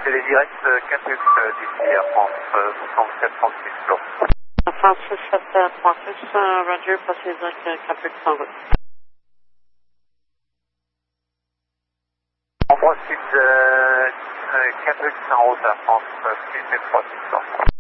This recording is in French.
télé direct Capux d'ici Air France 6736 Tours. France 6736, Roger, passez direct Capux en route. En France Sud, Capux en route à France 6736 Tours.